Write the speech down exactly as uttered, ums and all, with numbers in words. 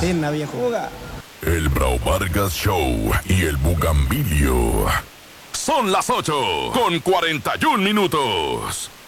cadena, viejo. El Brau Vargas Show y el Bugambilio. Son las ocho con cuarenta y un minutos.